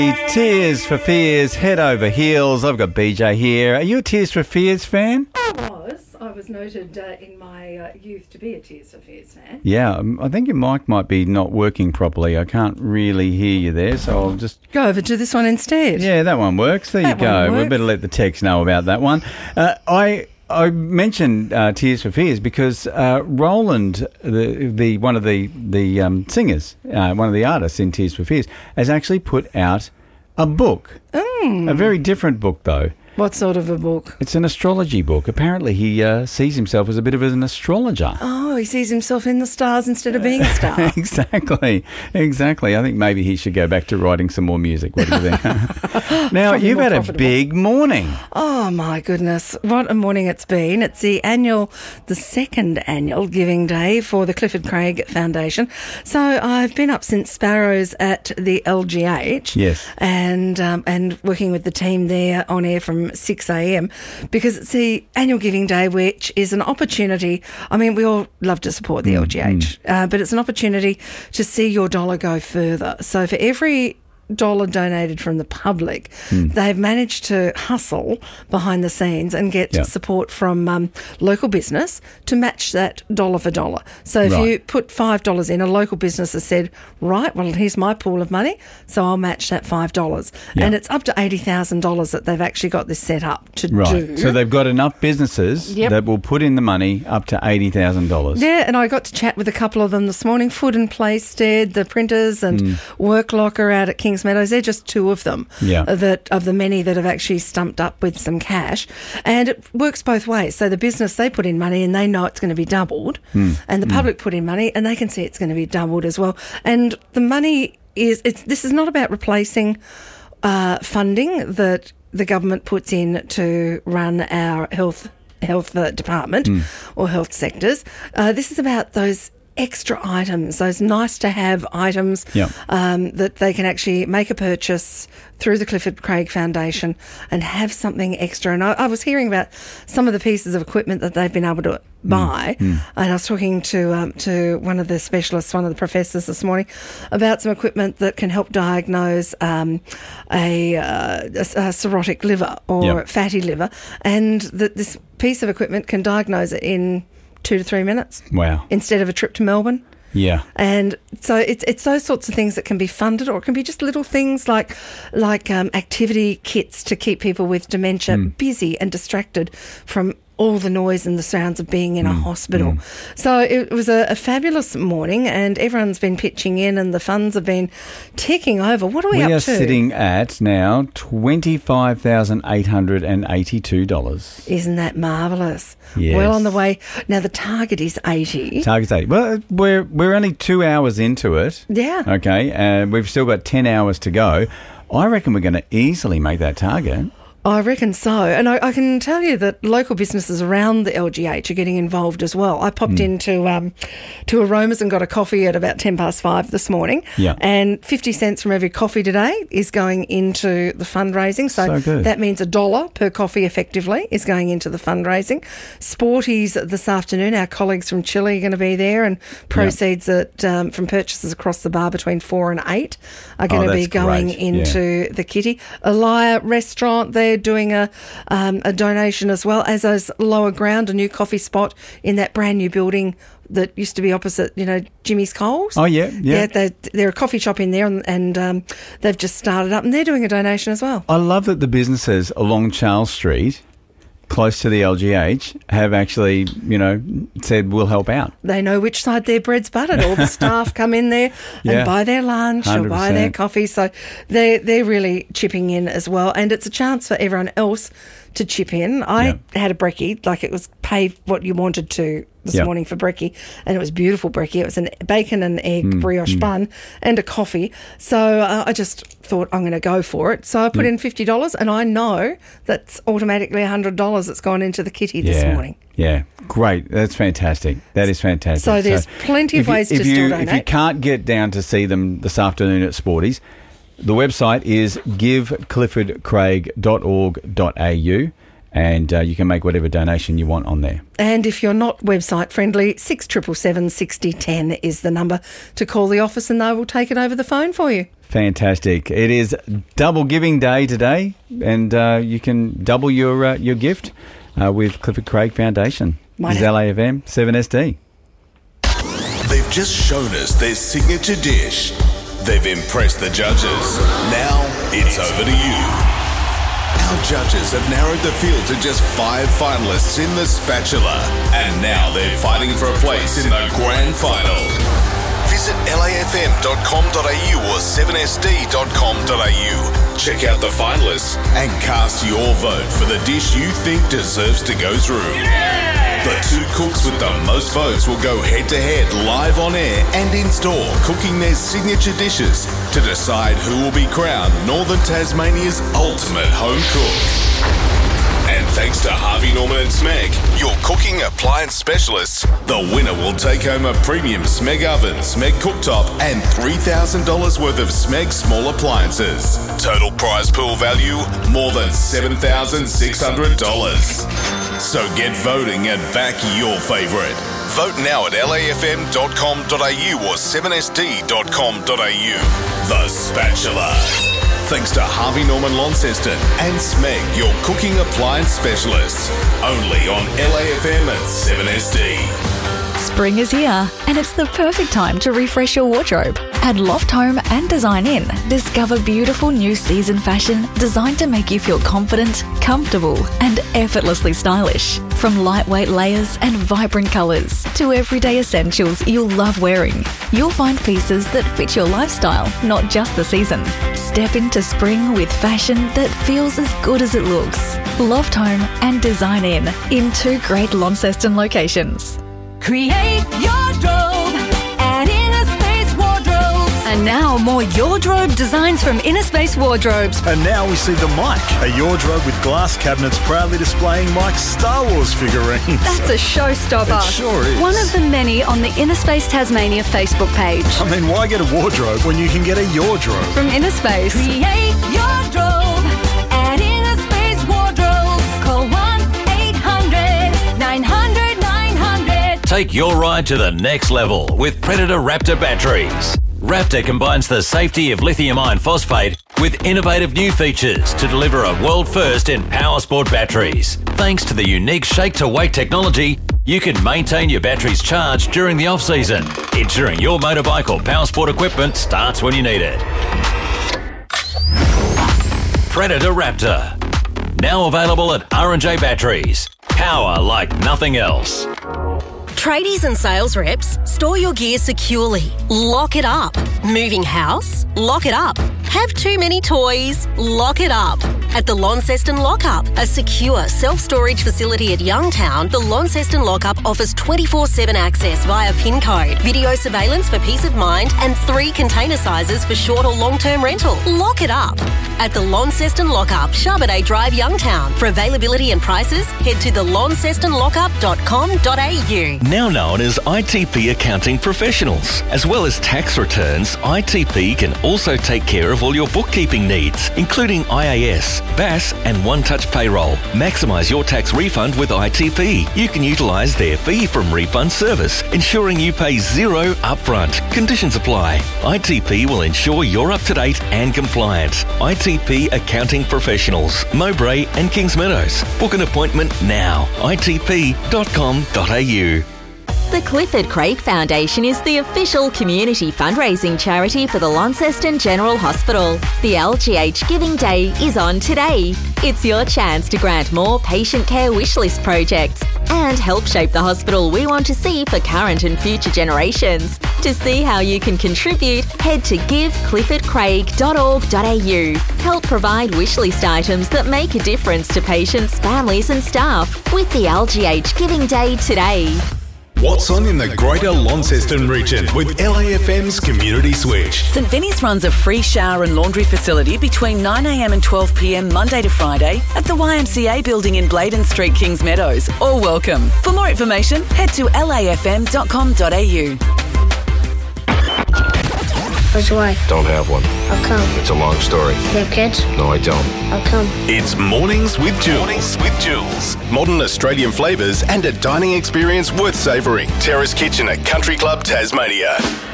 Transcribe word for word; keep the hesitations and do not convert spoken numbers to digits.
Tears for Fears, head over heels. I've got B J here. Are you a Tears for Fears fan? I was. I was noted uh, in my uh, youth to be a Tears for Fears fan. Yeah, um, I think your mic might be not working properly. I can't really hear you there, so I'll just... Go over to this one instead. Yeah, that one works. There That you go. one We works. better let the text know about that one. Uh, I... I mentioned uh, Tears for Fears because uh, Roland, the the one of the the um, singers, uh, one of the artists in Tears for Fears, has actually put out a book. Mm. A very different book, though. What sort of a book? It's an astrology book. Apparently, he uh, sees himself as a bit of an astrologer. Oh, he sees himself in the stars instead of being a star. Exactly, exactly. I think maybe he should go back to writing some more music. What do you think? Now, Probably you've more had a profitable. big morning. Oh, my goodness. What a morning it's been. It's the annual, the second annual Giving Day for the Clifford Craig Foundation. So I've been up since Sparrows at the L G H. Yes. And, um, and working with the team there on air from six a.m. because it's the annual Giving Day, which is an opportunity. I mean, we all love to support the L G H, uh, but it's an opportunity to see your dollar go further. So for every dollar donated from the public, Mm. they've managed to hustle behind the scenes and get Yeah. support from um, local business to match that dollar for dollar. So if Right. you put five dollars in, a local business has said, right, well, here's my pool of money, so I'll match that five dollars. Yeah. And it's up to eighty thousand dollars that they've actually got this set up to Right. do. So they've got enough businesses Yep. that will put in the money up to eighty thousand dollars. Yeah, and I got to chat with a couple of them this morning. Food and Playstead, the printers, and Mm. Work Locker out at Kings Meadows. They're just two of them. Yeah. uh, That of the many that have actually stumped up with some cash, and it works both ways. So the business, they put in money and they know it's going to be doubled, Mm. and the public put in money and they can see it's going to be doubled as well. And the money is it's this is not about replacing uh, funding that the government puts in to run our health health uh, department or health sectors. Uh, this is about those extra items, those nice to have items Yeah. um, that they can actually make a purchase through the Clifford Craig Foundation and have something extra. And I, I was hearing about some of the pieces of equipment that they've been able to buy, and I was talking to um, to one of the specialists, one of the professors this morning, about some equipment that can help diagnose um, a, uh, a, a cirrhotic liver or Yep. fatty liver, and that this piece of equipment can diagnose it in two to three minutes Wow. instead of a trip to Melbourne. Yeah. And so it's it's those sorts of things that can be funded, or it can be just little things like like um, activity kits to keep people with dementia busy and distracted from all the noise and the sounds of being in a hospital. So it was a, a fabulous morning, and everyone's been pitching in, and the funds have been ticking over. What are we, We up are to? sitting at now twenty-five thousand eight hundred eighty-two dollars. Isn't that marvellous? Yes. Well on the way. Now the target is eighty. Target's eighty. Well, we're, we're only two hours into it. Yeah. Okay. And we've still got ten hours to go. I reckon we're going to easily make that target. I reckon so. And I, I can tell you that local businesses around the L G H are getting involved as well. I popped into um, to Aromas and got a coffee at about ten past five this morning. Yeah. And fifty cents from every coffee today is going into the fundraising. So, So good. that means a dollar per coffee effectively is going into the fundraising. Sporties this afternoon, our colleagues from Chile are going to be there, and proceeds that, um, from purchases across the bar between four and eight are going Oh, to be that's going great. into the kitty. Elia restaurant, they're doing a um, a donation as well, as is Lower Ground, a new coffee spot in that brand new building that used to be opposite, you know, Jimmy's Coles. Oh, yeah, yeah. they're, they're a coffee shop in there, and, and um, they've just started up, and they're doing a donation as well. I love that the businesses along Charles Street, close to the L G H, have actually, you know, said we'll help out. They know which side their bread's buttered. All the staff come in there Yeah. and buy their lunch or buy their one hundred percent. coffee. So they're, they're really chipping in as well. And it's a chance for everyone else to chip in. I Yeah. had a brekkie, like it was pay what you wanted to this Yeah. morning for brekkie, and it was beautiful brekkie. It was an bacon and egg Mm, brioche bun and a coffee. So uh, I just thought I'm going to go for it. So I put in fifty dollars, and I know that's automatically one hundred dollars that's gone into the kitty this yeah. morning. Yeah, great. That's fantastic. That is fantastic. So there's plenty of if you- ways to if you, still If you donate. can't get down to see them this afternoon at Sporties, the website is give clifford craig dot org dot a u, and uh, you can make whatever donation you want on there. And if you're not website friendly, six seven seven, six zero one zero is the number to call the office and they will take it over the phone for you. Fantastic. It is Double Giving Day today, and uh, you can double your uh, your gift uh, with Clifford Craig Foundation. This is L A F M seven S D. They've just shown us their signature dish. They've impressed the judges. Now it's over to you. Our judges have narrowed the field to just five finalists in the Spatula, and now they're fighting for a place in the grand final. Visit L A F M dot com dot a u or seven S D dot com dot a u. Check out the finalists and cast your vote for the dish you think deserves to go through. Yeah! The two cooks with the most votes will go head-to-head live on air and in-store, cooking their signature dishes to decide who will be crowned Northern Tasmania's ultimate home cook. And thanks to Harvey Norman and Smeg, your cooking appliance specialists, the winner will take home a premium Smeg oven, Smeg cooktop and three thousand dollars worth of Smeg small appliances. Total prize pool value, more than seven thousand six hundred dollars. So get voting and back your favourite. Vote now at L A F M dot com dot a u or seven S D dot com dot a u. The Spatula. Thanks to Harvey Norman Launceston and Smeg, your cooking appliance specialists. Only on L A F M and seven S D. Spring is here, and it's the perfect time to refresh your wardrobe. At Loft Home and Design Inn, discover beautiful new season fashion designed to make you feel confident, comfortable, and effortlessly stylish. From lightweight layers and vibrant colours to everyday essentials you'll love wearing, you'll find pieces that fit your lifestyle, not just the season. Step into spring with fashion that feels as good as it looks. Loft Home and Design Inn in two great Launceston locations. Create your drobe at Inner Space Wardrobes. And now more Yordrobe designs from Inner Space Wardrobes. And now we see the Mike, a Yordrobe with glass cabinets proudly displaying Mike's Star Wars figurines. That's a showstopper. It sure is. One of the many on the Inner Space Tasmania Facebook page. I mean, why get a wardrobe when you can get a Yordrobe? From Inner Space. Create your drobe at Inner Space Wardrobes. Call one eight hundred nine hundred nine hundred. Take your ride to the next level with Predator Raptor batteries. Raptor combines the safety of lithium iron phosphate with innovative new features to deliver a world first in power sport batteries. Thanks to the unique shake-to-weight technology, you can maintain your batteries charged during the off-season, ensuring your motorbike or power sport equipment starts when you need it. Predator Raptor. Now available at R and J Batteries. Power like nothing else. Tradies and sales reps, store your gear securely. Lock it up. Moving house? Lock it up. Have too many toys? Lock it up. At the Launceston Lockup, a secure self-storage facility at Youngtown, the Launceston Lockup offers twenty-four seven access via PIN code, video surveillance for peace of mind, and three container sizes for short or long-term rental. Lock it up. At the Launceston Lockup, Sharboday Drive, Youngtown. For availability and prices, head to the launceston lockup dot com dot a u. Now known as I T P Accounting Professionals. As well as tax returns, I T P can also take care of all your bookkeeping needs, including I A S, B A S and One-Touch Payroll. Maximise your tax refund with I T P. You can utilise their fee from refund service, ensuring you pay zero upfront. Conditions apply. I T P will ensure you're up to date and compliant. I T P Accounting Professionals, Mowbray and Kings Meadows. Book an appointment now. I T P dot com dot a u. The Clifford Craig Foundation is the official community fundraising charity for the Launceston General Hospital. The L G H Giving Day is on today. It's your chance to grant more patient care wishlist projects and help shape the hospital we want to see for current and future generations. To see how you can contribute, head to give clifford craig dot org dot a u. Help provide wishlist items that make a difference to patients, families and staff with the L G H Giving Day today. What's on in the Greater Launceston region with L A F M's Community Switch? St Vinny's runs a free shower and laundry facility between nine a m and twelve p m Monday to Friday at the Y M C A building in Bladen Street, Kings Meadows. All welcome. For more information, head to L A F M dot com dot a u. Where's your wife? Don't have one. How come? It's a long story. You have kids? No, I don't. How come? It's Mornings with Jules. Mornings with Jules. Modern Australian flavours and a dining experience worth savouring. Terrace Kitchen at Country Club, Tasmania.